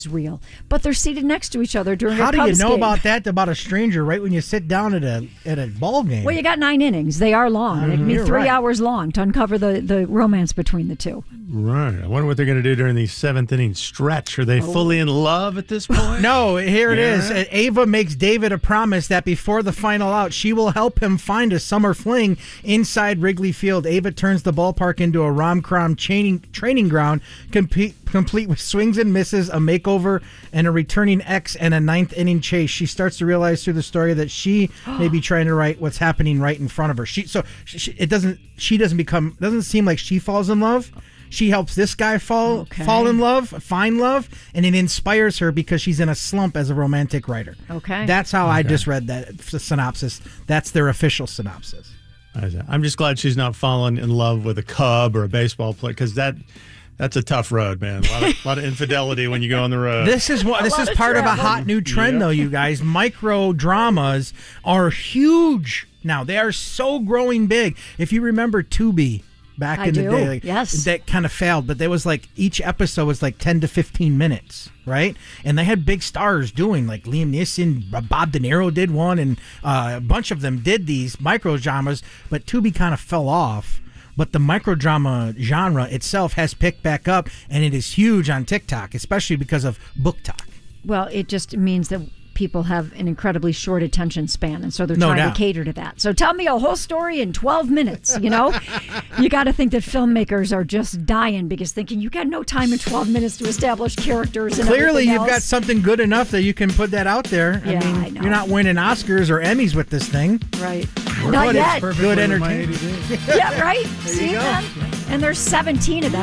real, but they're seated next to each other during a How Cubs do you know game. about that about a stranger right when you sit down at a ball game? Well, you got 9 innings. They are long. It can be 3 hours long to uncover the romance between the two. Right. I wonder what they're going to do during the 7th inning stretch. Are they fully in love at this point? No, here it is. Ava makes David a promise that before the final out, she will help him find a summer fling inside Wrigley Field. Ava turns the ballpark into a rom-com training ground, complete with swings and misses, a makeover, and a returning ex and a 9th inning chase. She starts to realize through the story that she may be trying to write what's happening right in front of her. It doesn't seem like she falls in love. She helps this guy fall in love, find love, and it inspires her because she's in a slump as a romantic writer. Okay. That's how I just read that synopsis. That's their official synopsis. I'm just glad she's not falling in love with a Cub or a baseball player, because that's a tough road, man. A lot of infidelity when you go on the road. This is part of a hot new trend, though, you guys. Micro dramas are huge now. They are so growing big. If you remember Tubi back in the day, that kind of failed, but there was like each episode was like 10 to 15 minutes, right? And they had big stars doing, like Liam Neeson, Bob De Niro did one, and a bunch of them did these micro dramas, but Tubi kind of fell off. But the microdrama genre itself has picked back up, and it is huge on TikTok, especially because of BookTok. Well, it just means that people have an incredibly short attention span, and so they're trying to cater to that. So tell me a whole story in 12 minutes, you know? You got to think that filmmakers are just dying because thinking you got no time in 12 minutes to establish characters and clearly you've else. Got something good enough that you can put that out there. Yeah, I know. You're not winning Oscars or Emmys with this thing. Right. Not yet. It's good entertainment. Yeah, right? See, man? And there's 17 of them.